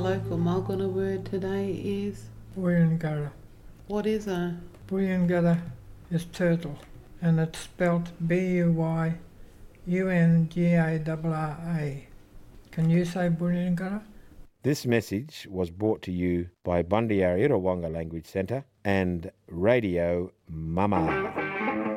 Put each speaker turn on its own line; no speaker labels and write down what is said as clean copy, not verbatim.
local Mulgana word today is?
Buyungara.
What is it?
Buyungara is turtle, and it's spelt Buyungara. Can you say Buyungara?
This message was brought to you by Bundyarra Irawanga Language Centre and Radio Mama.